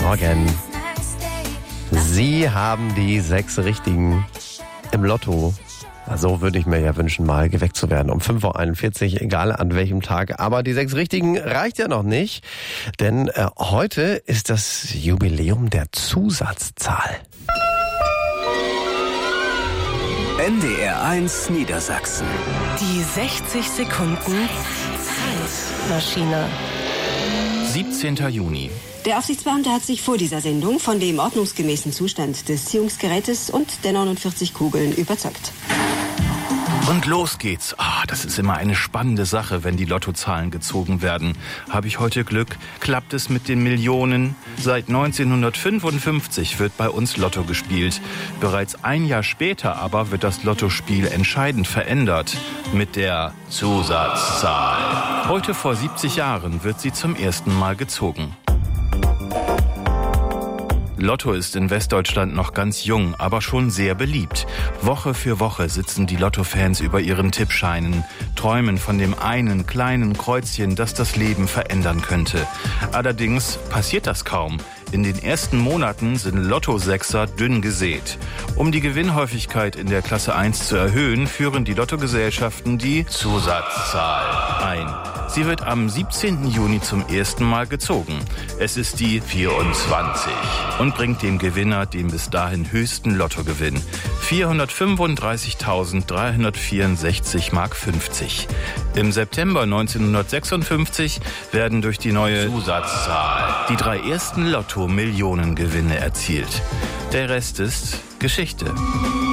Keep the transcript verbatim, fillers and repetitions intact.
Morgen. Sie haben die sechs Richtigen im Lotto. So würde ich mir ja wünschen, mal geweckt zu werden. Um fünf Uhr einundvierzig, egal an welchem Tag. Aber die sechs Richtigen reicht ja noch nicht. Denn äh, heute ist das Jubiläum der Zusatzzahl. N D R eins Niedersachsen. Die sechzig Sekunden Zeitmaschine. siebzehnten Juni. Der Aufsichtsbeamte hat sich vor dieser Sendung von dem ordnungsgemäßen Zustand des Ziehungsgerätes und der neunundvierzig Kugeln überzeugt. Und los geht's. Ah, das ist immer eine spannende Sache, wenn die Lottozahlen gezogen werden. Habe ich heute Glück? Klappt es mit den Millionen? Seit neunzehnhundertfünfundfünfzig wird bei uns Lotto gespielt. Bereits ein Jahr später aber wird das Lottospiel entscheidend verändert. Mit der Zusatzzahl. Heute vor siebzig Jahren wird sie zum ersten Mal gezogen. Lotto ist in Westdeutschland noch ganz jung, aber schon sehr beliebt. Woche für Woche sitzen die Lotto-Fans über ihren Tippscheinen, träumen von dem einen kleinen Kreuzchen, das das Leben verändern könnte. Allerdings passiert das kaum. In den ersten Monaten sind Lotto-Sechser dünn gesät. Um die Gewinnhäufigkeit in der Klasse eins zu erhöhen, führen die Lottogesellschaften die Zusatzzahl ein. Sie wird am siebzehnten Juni zum ersten Mal gezogen. Es ist die vierundzwanzig und bringt dem Gewinner den bis dahin höchsten Lottogewinn. vierhundertfünfunddreißigtausenddreihundertvierundsechzig Mark fünfzig. Im September neunzehnhundertsechsundfünfzig werden durch die neue Zusatzzahl die drei ersten Lotto-Millionengewinne erzielt. Der Rest ist Geschichte.